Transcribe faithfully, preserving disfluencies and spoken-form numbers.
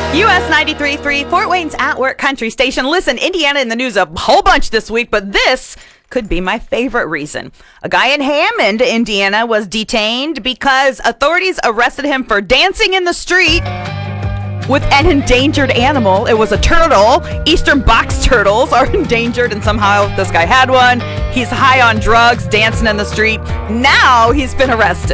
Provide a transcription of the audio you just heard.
U S ninety-three point three, Fort Wayne's At Work Country Station. Listen, Indiana in the news a whole bunch this week, but this could be my favorite reason. A guy in Hammond, Indiana, was detained because authorities arrested him for dancing in the street with an endangered animal. It was a turtle. Eastern box turtles are endangered, and somehow this guy had one. He's high on drugs, dancing in the street. Now he's been arrested.